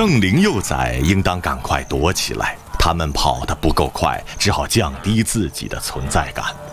邓林幼崽应当赶快躲起来，他们跑得不够快，只好降低自己的存在感。